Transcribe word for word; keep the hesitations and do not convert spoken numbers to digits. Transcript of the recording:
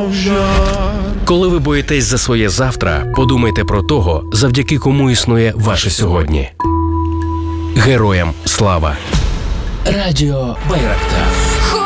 став жар. Коли ви боїтесь за своє завтра, подумайте про того, завдяки кому існує ваше сьогодні. Героям слава! Радіо Байрактар.